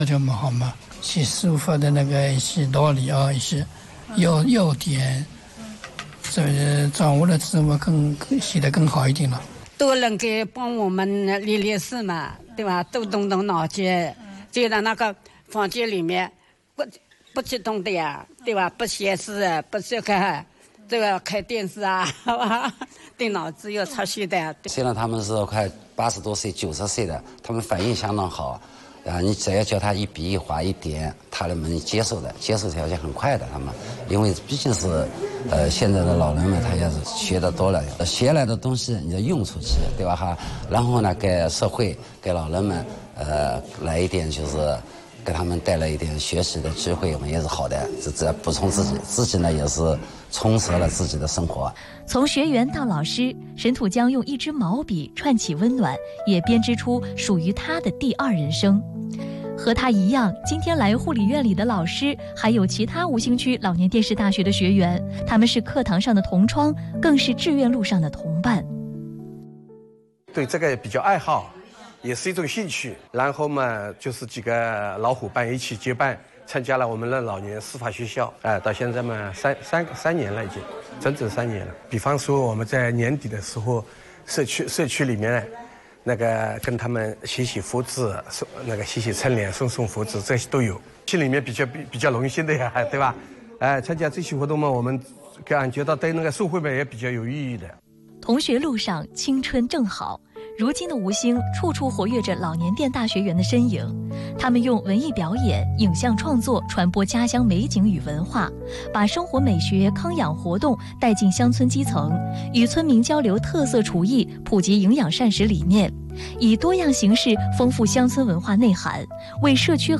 这么好嘛，写书法的那个一些道理啊，一些要点，这掌握了之后更写得更好一点了。 都能给帮我们练事嘛，对吧？都动动脑筋，就在那个房间里面不去动的呀，对吧？不写诗，不去看这个看电视啊，对脑子有出息的。 虽然他们是快80多岁、90岁的，他们反应相当好。你只要叫他一笔一划一点，他们接受条件很快的。他们，因为毕竟是，现在的老人们，他也是学得多了，学来的东西你要用出去，对吧哈？然后呢，给社会、给老人们，来一点就是给他们带来一点学习的机会，我们也是好的。这补充自己呢也是充实了自己的生活。 从学员到老师，沈土江用一支毛笔串起温暖，也编织出属于他的第二人生。和他一样，今天来护理院里的老师，还有其他吴兴区老年电视大学的学员，他们是课堂上的同窗，更是志愿路上的同伴。 对这个比较爱好，也是一种兴趣。然后嘛，就是几个老伙伴一起结伴参加了我们的老年司法学校，到现在嘛三年了，已经整整3年了。比方说我们在年底的时候，社区里面那个跟他们写福字，那个写春联、送福字，这些都有，心里面比较荣幸的呀，对吧？参加这些活动嘛，我们感觉到对那个社会嘛也比较有意义的。 同学路上，青春正好。如今的吴兴，处处活跃着老年电大学员的身影。他们用文艺表演、影像创作传播家乡美景与文化，把生活美学、康养活动带进乡村基层，与村民交流特色厨艺，普及营养膳食理念，以多样形式丰富乡村文化内涵，为社区